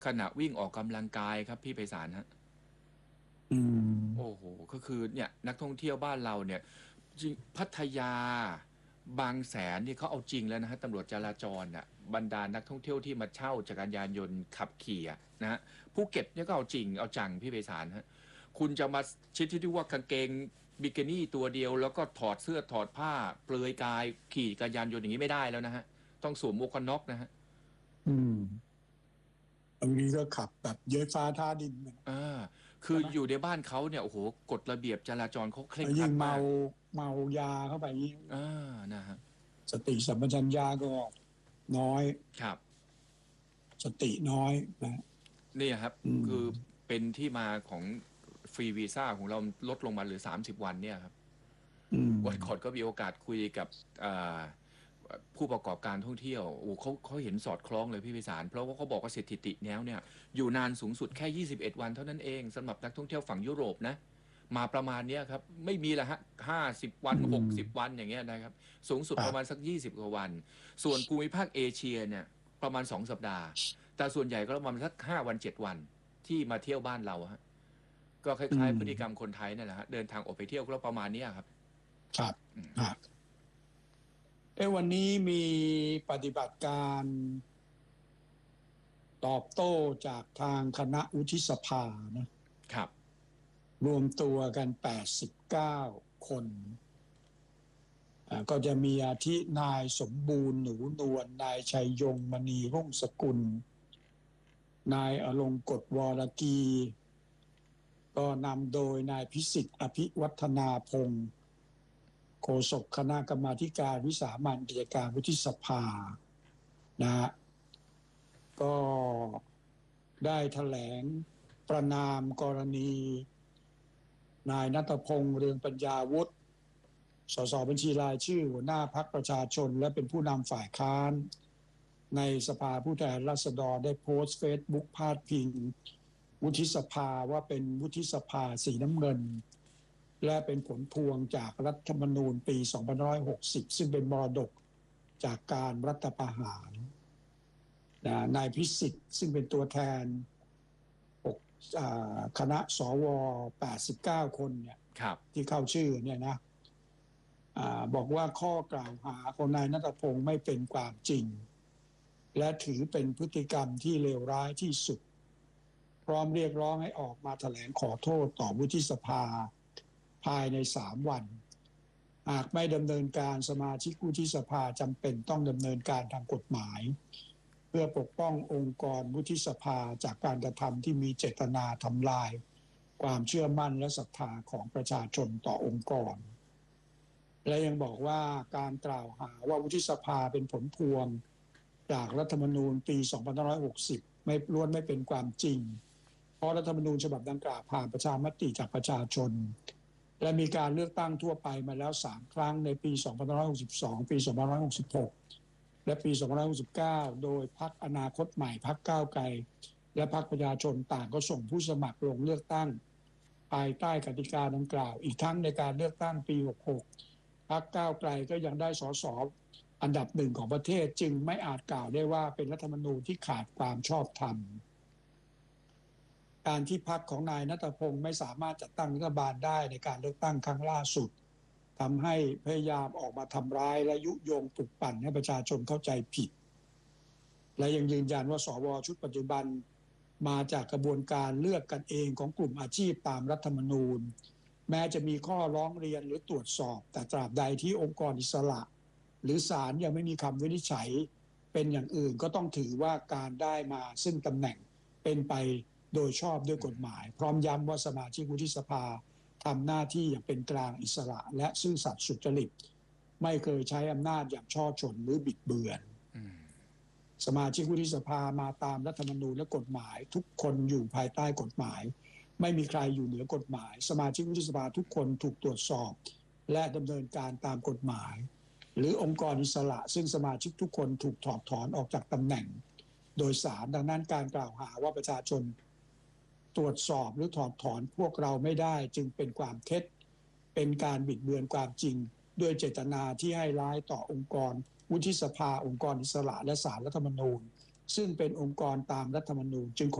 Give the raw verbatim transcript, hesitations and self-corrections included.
ขณะวิ่งออกกำลังกายครับพี่ไพศาลฮะอืมโอ้โหก็คือเนี่ยนักท่องเที่ยวบ้านเราเนี่ยจริงพัทยาบางแสนนี่เขาเอาจริงแล้วนะฮะตำรวจจราจรน่ะบรรดานักท่องเที่ยวที่มาเช่าจักรยานยนต์ขับขี่อะนะฮะภูเก็ตเนี่ยก็เอาจริงเอาจังพี่ไพศาลฮะคุณจะมาชิดที่ว่ากางเกงบิกินี่ตัวเดียวแล้วก็ถอดเสื้อถอดผ้าเปลือยกายขี่จักรยานยนต์อย่างนี้ไม่ได้แล้วนะฮะต้องสวมหมวกกันน็อกนะฮะอืมบางทีก็ขับแบบเย้ยฟ้าท่าดินอ่าคือใช่ไหมอยู่ในบ้านเขาเนี่ยโอ้โหกฎระเบียบจราจรเขาเคร่แล้งวยิ่งเมาครัดมากเมายาเข้าไปยิ่งอ่านะฮะสติสัมปชัญญะก็น้อยครับสติน้อยนะเนี่ยครับอืมคือเป็นที่มาของฟรีวีซ่าของเราลดลงมาเหลือสามสิบวันเนี่ยครับอืมวันก่อนก็มีโอกาสคุยกับอ่าผู้ประกอบการท่องเที่ยวโอ้เขาเขาเห็นสอดคล้องเลยพี่พิสารเพราะว่าเขาบอกว่าสถิติแล้วเนี่ยอยู่นานสูงสุดแค่ยี่สิบเอ็ดวันเท่านั้นเองสำหรับนักท่องเที่ยวฝั่งยุโรปนะมาประมาณเนี้ยครับไม่มีละฮะห้าสิบวันอืมหกสิบวันอย่างเงี้ยนะครับสูงสุดประมาณครับสักยี่สิบกว่าวันส่วนภูมิภาคเอเชียเนี่ยประมาณสองสัปดาห์แต่ส่วนใหญ่ก็ประมาณสักห้าวันเจ็ดวันที่มาเที่ยวบ้านเราฮะก็คอืล้ายๆมพฤติกรรมคนไทยนั่นแหละฮะเดินทางออกไปเที่ยวก็ประมาณเนี้ยครับครับอืมครับเอ้วันนี้มีปฏิบัติการตอบโต้จากทางคณะวุฒิสภานะครับรวมตัวกันแปดสิบเก้าคนอ่าก็จะมีอาทินายสมบูรณ์หนูนวลนายชัยยงมณีรุ่งสกุลนายอลงกฎวรกีก็นำโดยนายพิสิทธิ์อภิวัฒนาพงศ์โฆษกคณะกรรมาธิการวิสามัญกิจการวุฒิสภานะฮะก็ได้แถลงประนามกรณีนายณัฐพงษ์เรืองปัญญาวุฒิสสบัญชีรายชื่อหัวหน้าพรรคประชาชนและเป็นผู้นำฝ่ายค้านในสภาผู้แทนราษฎรได้โพสต์เฟซบุ๊กพาดพิงวุฒิสภาว่าเป็นวุฒิสภาสีน้ำเงินและเป็นผลพวงจากรัฐธรรมนูญปีสองพันห้าร้อยหกสิบซึ่งเป็นมรดกจากการรัฐประหารนายพิสิทธิ์ซึ่งเป็นตัวแทนคณะสวแปดสิบเก้าคนเนี่ยครับที่เข้าชื่อเนี่ยนะบอกว่าข้อกล่าวหาของนายณัฐพงศ์ไม่เป็นความจริงและถือเป็นพฤติกรรมที่เลวร้ายที่สุดพร้อมเรียกร้องให้ออกมาแถลงขอโทษต่อวุฒิสภาภายในสามวันหากไม่ดำเนินการสมาชิกวุฒิสภาจำเป็นต้องดำเนินการทางกฎหมายเพื่อปกป้ององค์กรวุฒิสภาจากการกระทำที่มีเจตนาทำลายความเชื่อมั่นและศรัทธาของประชาชนต่อองค์กรและยังบอกว่าการกล่าวหาว่าวุฒิสภาเป็นผลพวงจากรัฐธรรมนูญปีสองพันห้าร้อยหกสิบไม่ล้วนไม่เป็นความจริงเพราะรัฐธรรมนูญฉบับดังกล่าวผ่านประชามติจากประชาชนและมีการเลือกตั้งทั่วไปมาแล้วสามครั้งในปีสองพันห้าร้อยหกสิบสองปีสองพันห้าร้อยหกสิบหกและปีสองพันห้าร้อยหกสิบเก้าโดยพรรคอนาคตใหม่พรรคก้าวไกลและพรรคประชาชนต่างก็ส่งผู้สมัครลงเลือกตั้งภายใต้กติกาดังกล่าวอีกทั้งในการเลือกตั้งปีหกสิบหกพรรคก้าวไกลก็ยังได้สสอันดับหนึ่งของประเทศจึงไม่อาจกล่าวได้ว่าเป็นรัฐธรรมนูญที่ขาดความชอบธรรมการที่พรรคของนายณัฐพงศ์ไม่สามารถจัดตั้งรัฐบาลได้ในการเลือกตั้งครั้งล่าสุดทำให้พยายามออกมาทำร้ายและยุยงปลุกปั่นให้ประชาชนเข้าใจผิดและยังยืนยันว่าสวชุดปัจจุบันมาจากกระบวนการเลือกกันเองของกลุ่มอาชีพตามรัฐธรรมนูญแม้จะมีข้อร้องเรียนหรือตรวจสอบแต่ตราบใดที่องค์กรอิสระหรือศาลยังไม่มีคำวินิจฉัยเป็นอย่างอื่นก็ต้องถือว่าการได้มาซึ่งตำแหน่งเป็นไปโดยชอบด้วยกฎหมายพร้อมย้ำว่าสมาชิกวุฒิสภาทำหน้าที่อย่างเป็นกลางอิสระและซื่อสัตย์สุจริตไม่เคยใช้อำนาจอย่างช่อฉนหรือบิดเบือนสมาชิกวุฒิสภามาตามรัฐธรรมนูญและกฎหมายทุกคนอยู่ภายใต้กฎหมายไม่มีใครอยู่เหนือกฎหมายสมาชิกวุฒิสภาทุกคนถูกตรวจสอบและดำเนินการตามกฎหมายหรือองค์กรอิสระซึ่งสมาชิกทุกคนถูกถอดถอนออกจากตำแหน่งโดยศาลดังนั้นการกล่าวหาว่าประชาชนตรวจสอบหรือถอดถอนพวกเราไม่ได้จึงเป็นความเท็จเป็นการบิดเบือนความจริงด้วยเจตนาที่ให้ร้ายต่อองค์กรวุฒิสภาองค์กรอิสระและศาลรัฐธรรมนูญซึ่งเป็นองค์กรตามรัฐธรรมนูญจึงขอ